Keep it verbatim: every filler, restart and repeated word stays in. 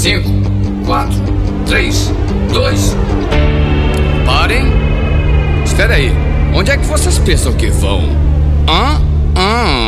Cinco, quatro, três, dois. Parem. Espera aí. Onde é que vocês pensam que vão? Hã? Hã?